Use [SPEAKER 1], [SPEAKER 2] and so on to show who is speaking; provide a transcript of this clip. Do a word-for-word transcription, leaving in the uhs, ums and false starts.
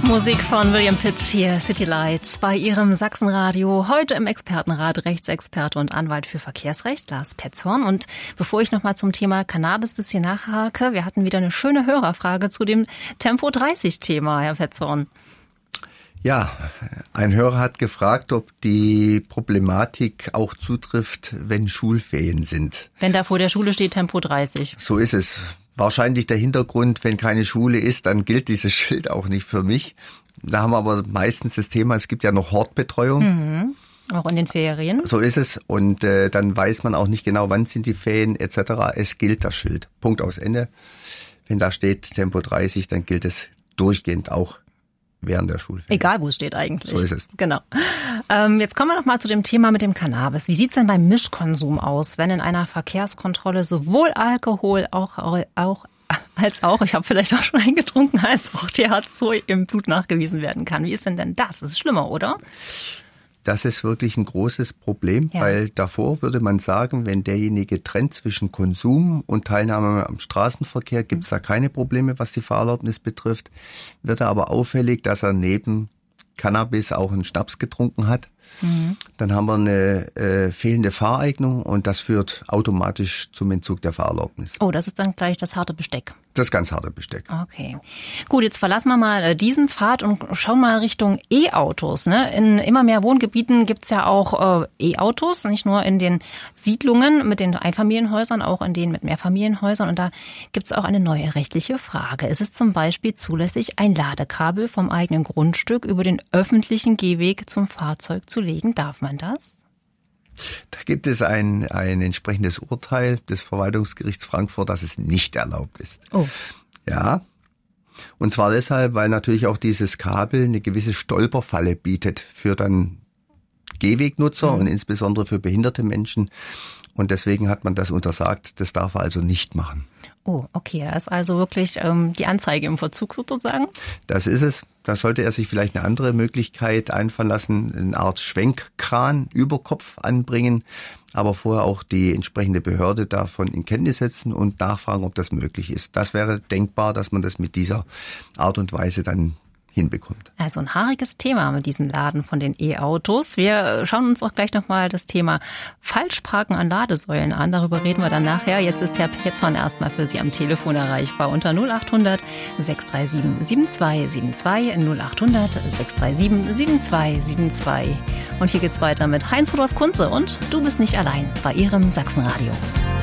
[SPEAKER 1] Musik von William Pitt hier, City Lights, bei Ihrem Sachsenradio. Heute im Expertenrat Rechtsexperte und Anwalt für Verkehrsrecht, Lars Petzhorn. Und bevor ich nochmal zum Thema Cannabis ein bisschen nachhake, wir hatten wieder eine schöne Hörerfrage zu dem Tempo dreißig Thema, Herr Petzhorn.
[SPEAKER 2] Ja, ein Hörer hat gefragt, ob die Problematik auch zutrifft, wenn Schulferien sind.
[SPEAKER 1] Wenn da vor der Schule steht Tempo dreißig.
[SPEAKER 2] So ist es. Wahrscheinlich der Hintergrund, wenn keine Schule ist, dann gilt dieses Schild auch nicht für mich. Da haben wir aber meistens das Thema, es gibt ja noch Hortbetreuung.
[SPEAKER 1] Mhm. Auch in den Ferien.
[SPEAKER 2] So ist es. Und äh, dann weiß man auch nicht genau, wann sind die Ferien et cetera. Es gilt das Schild. Punkt aus Ende. Wenn da steht Tempo dreißig, dann gilt es durchgehend auch während der Schulferien.
[SPEAKER 1] Egal, wo es steht eigentlich.
[SPEAKER 2] So ist es.
[SPEAKER 1] Genau. Ähm, jetzt kommen wir noch mal zu dem Thema mit dem Cannabis. Wie sieht's denn beim Mischkonsum aus, wenn in einer Verkehrskontrolle sowohl Alkohol auch, auch als auch, ich habe vielleicht auch schon eingetrunken, als auch T H C im Blut nachgewiesen werden kann? Wie ist denn denn das? Das ist schlimmer, oder?
[SPEAKER 2] Das ist wirklich ein großes Problem, ja. Weil davor würde man sagen, wenn derjenige trennt zwischen Konsum und Teilnahme am Straßenverkehr, gibt es da keine Probleme, was die Fahrerlaubnis betrifft. Wird er aber auffällig, dass er neben Cannabis auch einen Schnaps getrunken hat, mhm. dann haben wir eine äh, fehlende Fahreignung und das führt automatisch zum Entzug der Fahrerlaubnis.
[SPEAKER 1] Oh, das ist dann gleich das harte Besteck.
[SPEAKER 2] Das ganz harte Besteck.
[SPEAKER 1] Okay. Gut, jetzt verlassen wir mal diesen Pfad und schauen mal Richtung E-Autos. Ne? In immer mehr Wohngebieten gibt's ja auch äh, E-Autos, nicht nur in den Siedlungen mit den Einfamilienhäusern, auch in denen mit Mehrfamilienhäusern. Und da gibt's auch eine neue rechtliche Frage. Ist es zum Beispiel zulässig, ein Ladekabel vom eigenen Grundstück über den öffentlichen Gehweg zum Fahrzeug zu legen? Darf man das?
[SPEAKER 2] Da gibt es ein, ein entsprechendes Urteil des Verwaltungsgerichts Frankfurt, dass es nicht erlaubt ist.
[SPEAKER 1] Oh.
[SPEAKER 2] Ja. Und zwar deshalb, weil natürlich auch dieses Kabel eine gewisse Stolperfalle bietet für dann Gehwegnutzer mhm. und insbesondere für behinderte Menschen. Und deswegen hat man das untersagt. Das darf er also nicht machen.
[SPEAKER 1] Oh, okay. Da ist also wirklich ähm, die Anzeige im Verzug sozusagen?
[SPEAKER 2] Das ist es. Da sollte er sich vielleicht eine andere Möglichkeit einfallen lassen, eine Art Schwenkkran über Kopf anbringen, aber vorher auch die entsprechende Behörde davon in Kenntnis setzen und nachfragen, ob das möglich ist. Das wäre denkbar, dass man das mit dieser Art und Weise dann hinbekommt.
[SPEAKER 1] Also ein haariges Thema mit diesem Laden von den E-Autos. Wir schauen uns auch gleich nochmal das Thema Falschparken an Ladesäulen an. Darüber reden wir dann nachher. Jetzt ist Herr Petzhorn erstmal für Sie am Telefon erreichbar unter null acht hundert sechs drei sieben sieben zwei sieben zwei, null acht hundert sechs drei sieben sieben zwei sieben zwei. Und hier geht's weiter mit Heinz Rudolf Kunze und Du bist nicht allein bei Ihrem Sachsenradio.